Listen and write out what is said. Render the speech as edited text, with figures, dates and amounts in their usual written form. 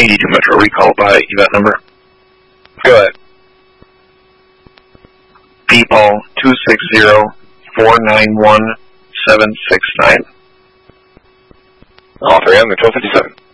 82 Metro recall by event number. Go ahead. P-Paul 260-491-769. All three on the 1257.